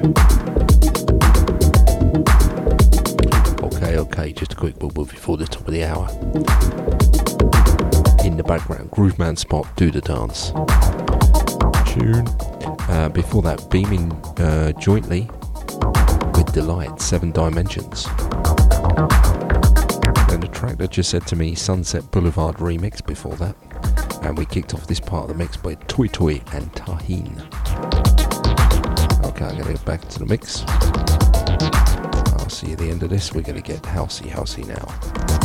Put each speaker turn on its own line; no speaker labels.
Okay, just a quick bubble before the top of the hour. In the background, Grooveman Spot, Do the Dance tune. Before that, Beaming jointly with Delight, 7 Dimensions. And a track that just said to me, Sunset Boulevard remix before that. And we kicked off this part of the mix by Toy Toy and Tahin. Okay, I'm going to get back to the mix. I'll see you at the end of this. We're going to get housey now.